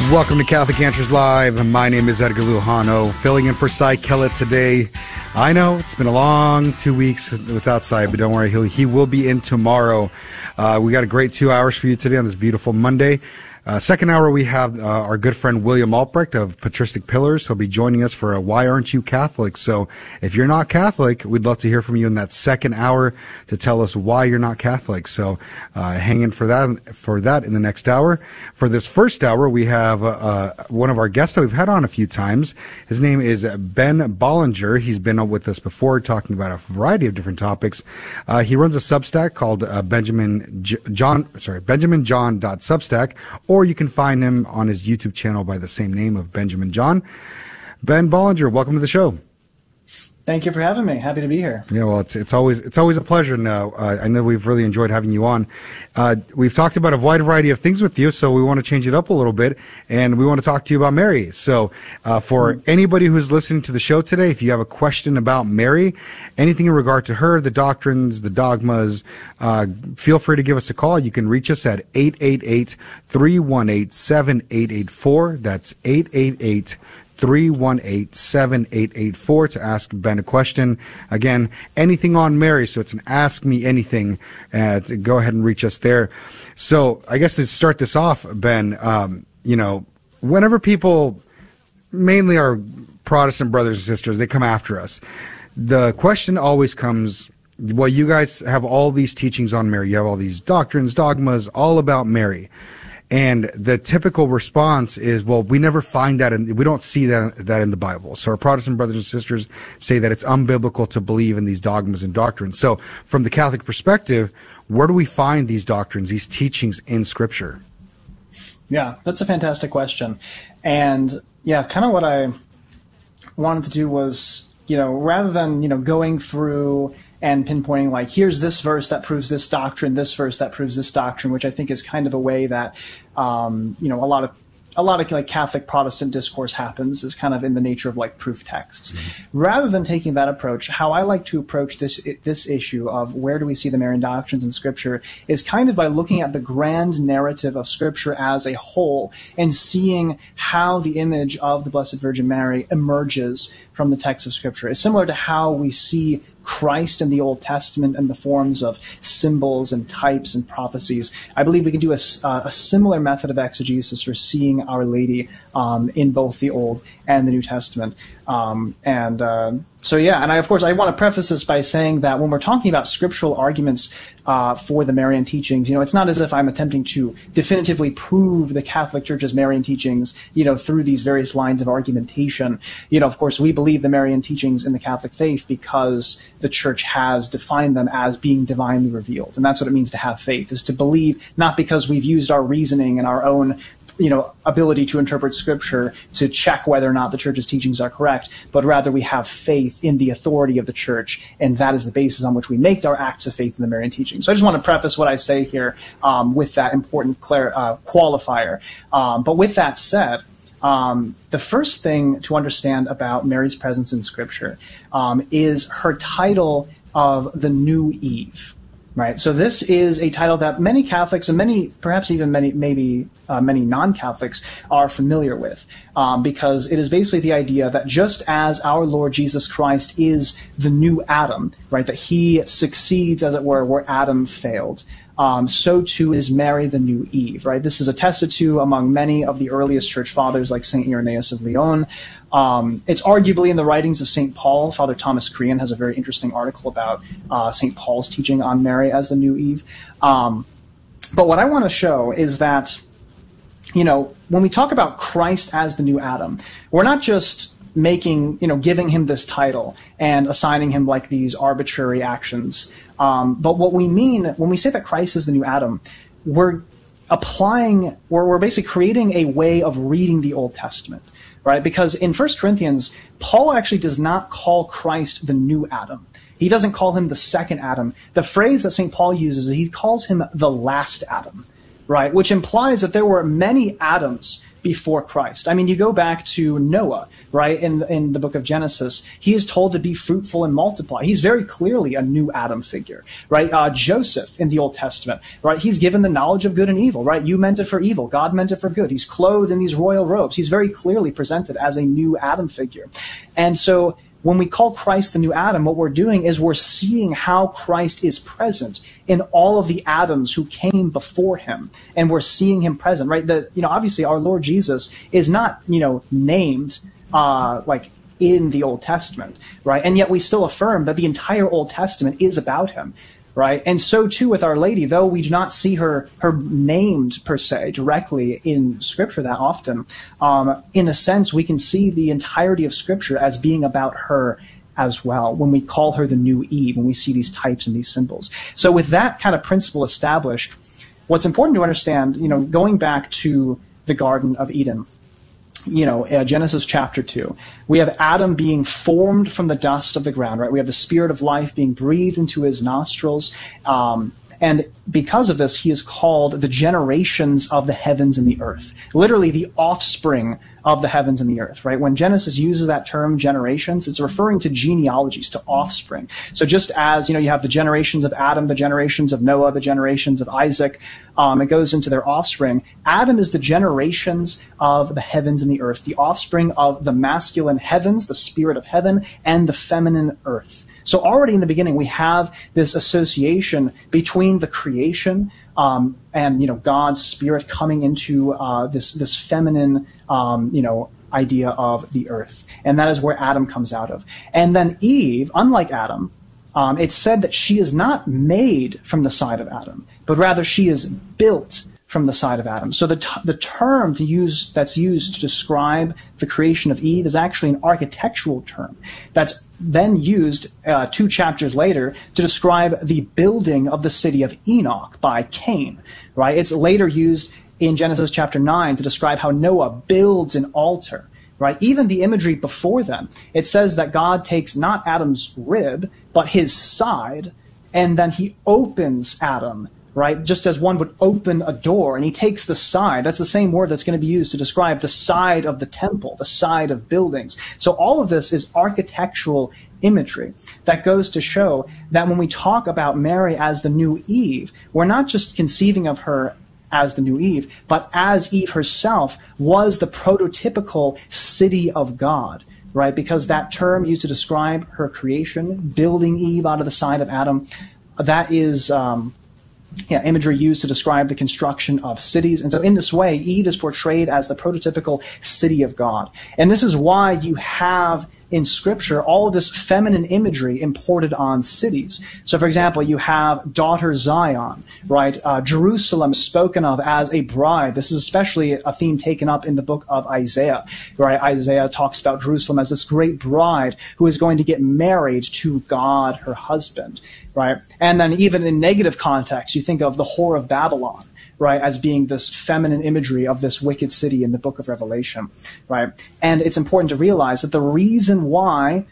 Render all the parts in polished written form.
Welcome to Catholic Answers Live. My name is Edgar Lujano, filling in for Cy Kellett today. I know it's been a long 2 weeks without Cy, but don't worry, he will be in tomorrow. We got a great 2 hours for you today on this beautiful Monday. Second hour, we have our good friend William Albrecht of Patristic Pillars. He'll be joining us for a Why Aren't You Catholic? So if you're not Catholic, we'd love to hear from you in that second hour to tell us why you're not Catholic. So hang in for that in the next hour. For this first hour, we have one of our guests that we've had on a few times. His name is Ben Bollinger. He's been with us before talking about a variety of different topics. He runs a Substack called BenjaminJohn.substack, or you can find him on his YouTube channel by the same name of Benjamin John. Ben Bollinger, welcome to the show. Thank you for having me. Happy to be here. Yeah, well, it's always a pleasure. Now, I know we've really enjoyed having you on. We've talked about a wide variety of things with you, so we want to change it up a little bit, and we want to talk to you about Mary. So, for anybody who's listening to the show today, if you have a question about Mary, anything in regard to her, the doctrines, the dogmas, feel free to give us a call. You can reach us at 888-318-7884. That's 888-318-7884 to ask Ben a question. Again, anything on Mary, so it's an Ask Me Anything. To go ahead and reach us there. So I guess to start this off, Ben, whenever people, mainly our Protestant brothers and sisters, they come after us, the question always comes, well, you guys have all these teachings on Mary. You have all these doctrines, dogmas, all about Mary. And the typical response is, well, we never find that, we don't see that in the Bible. So our Protestant brothers and sisters say that it's unbiblical to believe in these dogmas and doctrines. So from the Catholic perspective, where do we find these doctrines, these teachings in Scripture? Yeah, that's a fantastic question. And yeah, kind of what I wanted to do was, rather than, going through and pinpointing like, here's this verse that proves this doctrine, this verse that proves this doctrine, which I think is kind of a way that, a lot of like Catholic Protestant discourse happens, is kind of in the nature of like proof texts. Mm-hmm. Rather than taking that approach, how I like to approach this issue of where do we see the Marian doctrines in Scripture is kind of by looking at the grand narrative of Scripture as a whole and seeing how the image of the Blessed Virgin Mary emerges from the text of Scripture. It's similar to how we see Christ in the Old Testament and the forms of symbols and types and prophecies. I believe we can do a similar method of exegesis for seeing Our Lady in both the Old and the New Testament. So yeah, and I want to preface this by saying that when we're talking about scriptural arguments for the Marian teachings, it's not as if I'm attempting to definitively prove the Catholic Church's Marian teachings, through these various lines of argumentation. Of course, we believe the Marian teachings in the Catholic faith because the Church has defined them as being divinely revealed. And that's what it means to have faith, is to believe not because we've used our reasoning and our own ability to interpret Scripture to check whether or not the Church's teachings are correct, but rather we have faith in the authority of the Church, and that is the basis on which we make our acts of faith in the Marian teaching. So I just want to preface what I say here with that important qualifier. But with that said, the first thing to understand about Mary's presence in Scripture is her title of the New Eve. Right. So this is a title that many Catholics and many non-Catholics are familiar with, because it is basically the idea that just as our Lord Jesus Christ is the new Adam, right, that he succeeds, as it were, where Adam failed, so too is Mary the new Eve, right? This is attested to among many of the earliest church fathers like St. Irenaeus of Lyon. It's arguably in the writings of St. Paul. Father Thomas Crean has a very interesting article about St. Paul's teaching on Mary as the new Eve. But what I want to show is that, when we talk about Christ as the new Adam, we're not just giving him this title and assigning him like these arbitrary actions. But what we mean when we say that Christ is the new Adam, we're basically creating a way of reading the Old Testament, right? Because in 1 Corinthians, Paul actually does not call Christ the new Adam. He doesn't call him the second Adam. The phrase that St. Paul uses, he calls him the last Adam, right? Which implies that there were many Adams before Christ. I mean, you go back to Noah, right, in the book of Genesis. He is told to be fruitful and multiply. He's very clearly a new Adam figure, right? Joseph in the Old Testament, right? He's given the knowledge of good and evil, right? You meant it for evil. God meant it for good. He's clothed in these royal robes. He's very clearly presented as a new Adam figure. And so when we call Christ the new Adam, what we're doing is we're seeing how Christ is present in all of the Adams who came before him, and we're seeing him present, right? Obviously our Lord Jesus is not, named like in the Old Testament, right? And yet we still affirm that the entire Old Testament is about him, right? And so too with Our Lady, though we do not see her named per se directly in Scripture that often, in a sense we can see the entirety of Scripture as being about her as well when we call her the new Eve, when we see these types and these symbols. So with that kind of principle established, what's important to understand, going back to the Garden of Eden, Genesis chapter 2, we have Adam being formed from the dust of the ground, right? We have the spirit of life being breathed into his nostrils. And because of this, he is called the generations of the heavens and the earth, literally the offspring of the heavens and the earth, right? When Genesis uses that term generations, it's referring to genealogies, to offspring. So just as, you have the generations of Adam, the generations of Noah, the generations of Isaac, it goes into their offspring. Adam is the generations of the heavens and the earth, the offspring of the masculine heavens, the spirit of heaven, and the feminine earth. So already in the beginning, we have this association between the creation and God's spirit coming into this feminine idea of the earth, and that is where Adam comes out of. And then Eve, unlike Adam, it's said that she is not made from the side of Adam, but rather she is built from the side of Adam. So the term that's used to describe the creation of Eve is actually an architectural term that's then used 2 chapters later to describe the building of the city of Enoch by Cain, right? It's later used in Genesis chapter 9 to describe how Noah builds an altar, right? Even the imagery before them, it says that God takes not Adam's rib, but his side, and then he opens Adam, right? Just as one would open a door, and he takes the side. That's the same word that's going to be used to describe the side of the temple, the side of buildings. So all of this is architectural imagery that goes to show that when we talk about Mary as the new Eve, we're not just conceiving of her as the new Eve, but as Eve herself was the prototypical city of God, right? Because that term used to describe her creation, building Eve out of the side of Adam, that is imagery used to describe the construction of cities. And so in this way, Eve is portrayed as the prototypical city of God. And this is why you have in Scripture all of this feminine imagery imported on cities. So, for example, you have daughter Zion, right? Jerusalem is spoken of as a bride. This is especially a theme taken up in the book of Isaiah, right? Isaiah talks about Jerusalem as this great bride who is going to get married to God, her husband, right? And then even in negative context, you think of the whore of Babylon, right, as being this feminine imagery of this wicked city in the book of Revelation, right? And it's important to realize that the reason why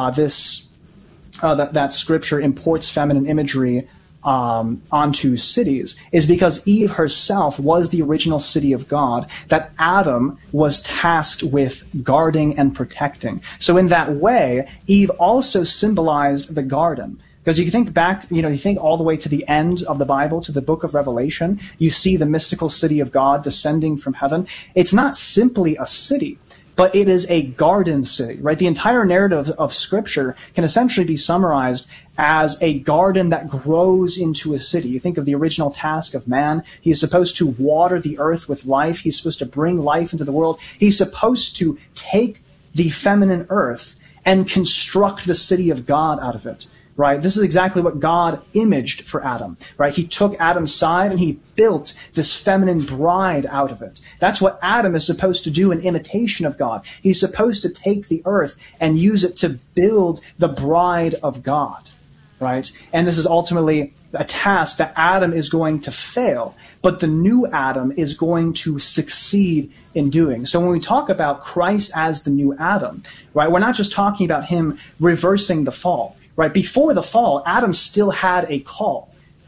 that Scripture imports feminine imagery onto cities is because Eve herself was the original city of God that Adam was tasked with guarding and protecting. So in that way, Eve also symbolized the garden. Because you think back, you think all the way to the end of the Bible, to the book of Revelation, you see the mystical city of God descending from heaven. It's not simply a city, but it is a garden city, right? The entire narrative of Scripture can essentially be summarized as a garden that grows into a city. You think of the original task of man. He is supposed to water the earth with life. He's supposed to bring life into the world. He's supposed to take the feminine earth and construct the city of God out of it. Right? This is exactly what God imaged for Adam, right? He took Adam's side and he built this feminine bride out of it. That's what Adam is supposed to do in imitation of God. He's supposed to take the earth and use it to build the bride of God, right? And this is ultimately a task that Adam is going to fail, but the new Adam is going to succeed in doing. So when we talk about Christ as the new Adam, right, we're not just talking about him reversing the fall. Right, before the fall, Adam still had a call,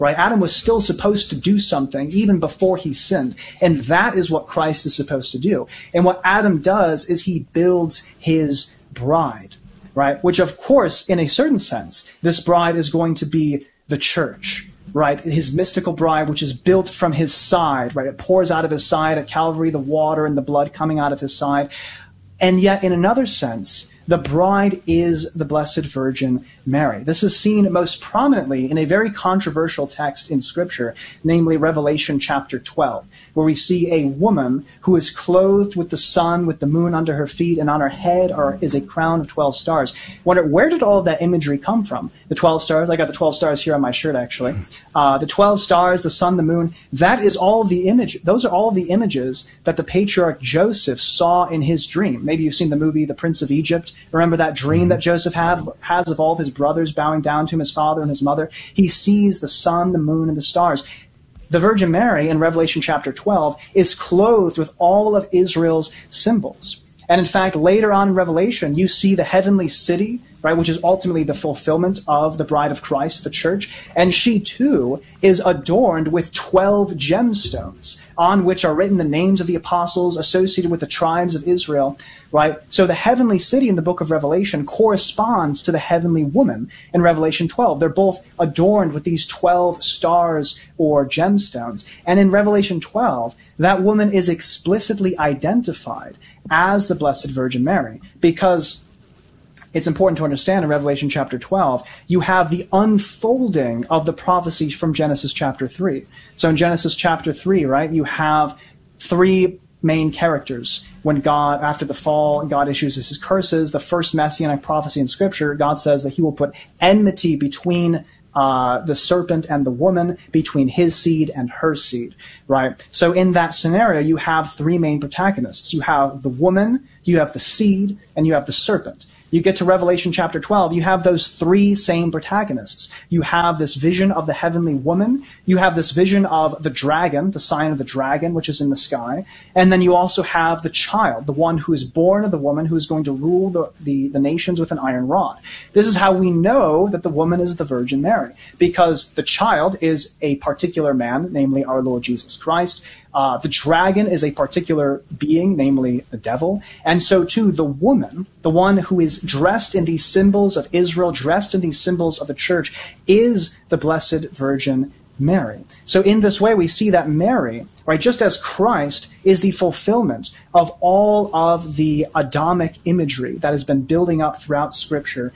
right? Adam was still supposed to do something even before he sinned. And that is what Christ is supposed to do. And what Adam does is he builds his bride, right? Which, of course, in a certain sense, this bride is going to be the church, right? His mystical bride, which is built from his side, right? It pours out of his side at Calvary, the water and the blood coming out of his side. And yet, in another sense, the bride is the Blessed Virgin Mary. This is seen most prominently in a very controversial text in Scripture, namely Revelation chapter 12, where we see a woman who is clothed with the sun, with the moon under her feet, and on her head is a crown of 12 stars. Wonder, where did all of that imagery come from? The 12 stars, I got the 12 stars here on my shirt, actually. The 12 stars, the sun, the moon, that is all the image. Those are all the images that the patriarch Joseph saw in his dream. Maybe you've seen the movie The Prince of Egypt. Remember that dream that Joseph has of all of his brothers bowing down to him, his father and his mother? He sees the sun, the moon, and the stars. The Virgin Mary in Revelation chapter 12 is clothed with all of Israel's symbols. And in fact, later on in Revelation, you see the heavenly city, right, which is ultimately the fulfillment of the bride of Christ, the church. And she, too, is adorned with 12 gemstones on which are written the names of the apostles associated with the tribes of Israel, right? So the heavenly city in the book of Revelation corresponds to the heavenly woman in Revelation 12. They're both adorned with these 12 stars or gemstones. And in Revelation 12, that woman is explicitly identified as the Blessed Virgin Mary, because it's important to understand in Revelation chapter 12, you have the unfolding of the prophecies from Genesis chapter 3. So in Genesis chapter 3, right, you have three main characters. When God, after the fall, God issues his curses, the first messianic prophecy in Scripture, God says that he will put enmity between the serpent and the woman, between his seed and her seed, right? So in that scenario, you have three main protagonists. You have the woman, you have the seed, and you have the serpent. You get to Revelation chapter 12, you have those three same protagonists. You have this vision of the heavenly woman, you have this vision of the dragon, the sign of the dragon, which is in the sky, and then you also have the child, the one who is born of the woman who is going to rule the nations with an iron rod. This is how we know that the woman is the Virgin Mary, because the child is a particular man, namely our Lord Jesus Christ. The dragon is a particular being, namely the devil. And so too, the woman, the one who is dressed in these symbols of Israel, dressed in these symbols of the church, is the Blessed Virgin Mary. So in this way, we see that Mary, right, just as Christ is the fulfillment of all of the Adamic imagery that has been building up throughout Scripture,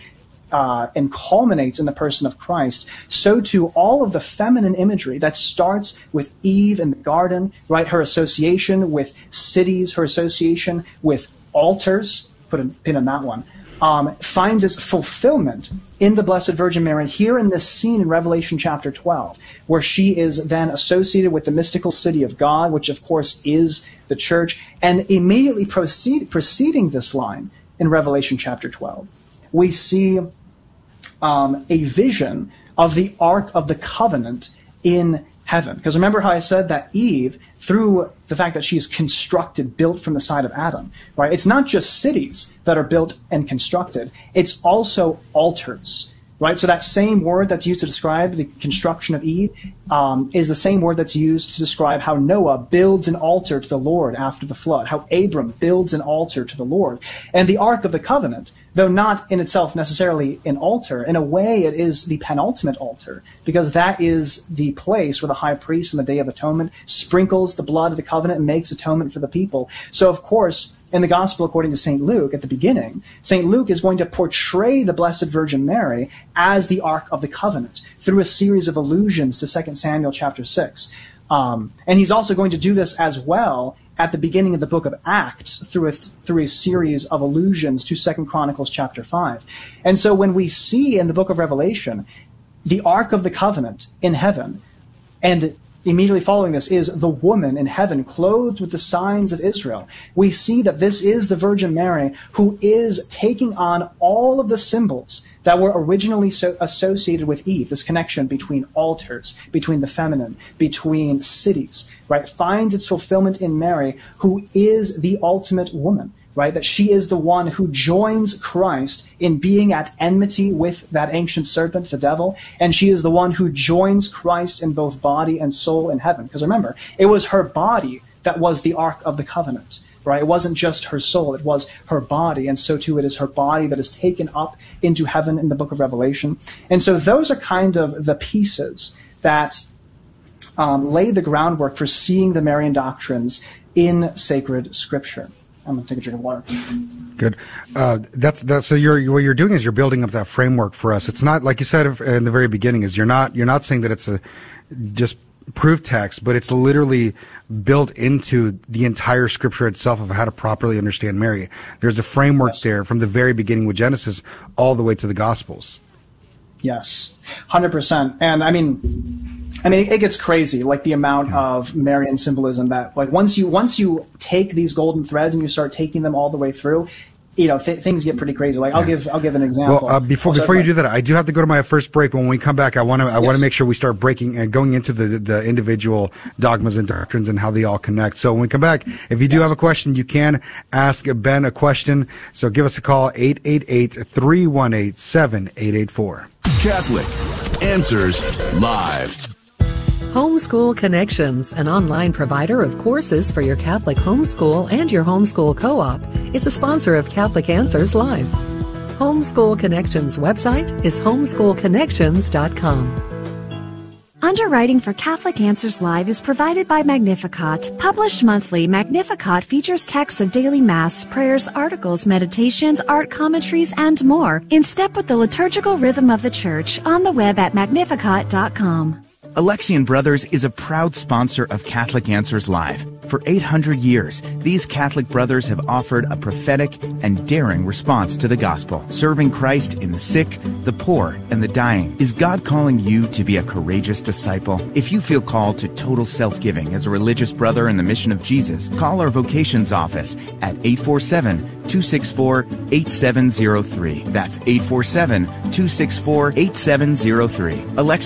and culminates in the person of Christ, so too all of the feminine imagery that starts with Eve in the garden, right? Her association with cities, her association with altars, put a pin on that one, finds its fulfillment in the Blessed Virgin Mary here in this scene in Revelation chapter 12, where she is then associated with the mystical city of God, which of course is the church, and immediately preceding this line in Revelation chapter 12, we see a vision of the Ark of the Covenant in heaven. Because remember how I said that Eve, through the fact that she is constructed, built from the side of Adam, right? It's not just cities that are built and constructed. It's also altars, right? So that same word that's used to describe the construction of Eve is the same word that's used to describe how Noah builds an altar to the Lord after the flood, how Abram builds an altar to the Lord. And the Ark of the Covenant, though not in itself necessarily an altar, in a way it is the penultimate altar, because that is the place where the high priest on the Day of Atonement sprinkles the blood of the covenant and makes atonement for the people. So, of course, in the Gospel according to St. Luke, at the beginning, St. Luke is going to portray the Blessed Virgin Mary as the Ark of the Covenant through a series of allusions to 2 Samuel chapter 6. And he's also going to do this as well at the beginning of the book of Acts through a series of allusions to 2 Chronicles chapter 5. And so when we see in the book of Revelation the Ark of the Covenant in heaven, and immediately following this is the woman in heaven clothed with the signs of Israel, we see that this is the Virgin Mary who is taking on all of the symbols that were originally associated with Eve, this connection between altars, between the feminine, between cities, right, finds its fulfillment in Mary, who is the ultimate woman, right? That she is the one who joins Christ in being at enmity with that ancient serpent, the devil, and she is the one who joins Christ in both body and soul in heaven. Because remember, it was her body that was the Ark of the Covenant, right? It wasn't just her soul, it was her body, and so too it is her body that is taken up into heaven in the book of Revelation. And so those are kind of the pieces that lay the groundwork for seeing the Marian doctrines in sacred scripture. I'm going to take a drink of water. Good. That's so what you're doing is you're building up that framework for us. It's not like you said in the very beginning is you're not saying that it's a just proof text, but it's literally built into the entire scripture itself of how to properly understand Mary. There's a framework there from the very beginning with Genesis all the way to the Gospels. Yes, 100%. And I mean, it gets crazy, like the amount of Marian symbolism that, like, once you take these golden threads and you start taking them all the way through, you know, things get pretty crazy. Like, I'll give an example. Well, before you do that, I do have to go to my first break. But when we come back, I want to make sure we start breaking and going into the individual dogmas and doctrines and how they all connect. So when we come back, if you do have a question, you can ask Ben a question. So give us a call, 888-318-7884. Catholic Answers Live. Homeschool Connections, an online provider of courses for your Catholic homeschool and your homeschool co-op, is the sponsor of Catholic Answers Live. Homeschool Connections website is homeschoolconnections.com. Underwriting for Catholic Answers Live is provided by Magnificat. Published monthly, Magnificat features texts of daily Mass, prayers, articles, meditations, art commentaries, and more, in step with the liturgical rhythm of the Church, on the web at magnificat.com. Alexian Brothers is a proud sponsor of Catholic Answers Live. For 800 years, these Catholic brothers have offered a prophetic and daring response to the gospel, serving Christ in the sick, the poor, and the dying. Is God calling you to be a courageous disciple? If you feel called to total self-giving as a religious brother in the mission of Jesus, call our vocations office at 847-264-8703. That's 847-264-8703.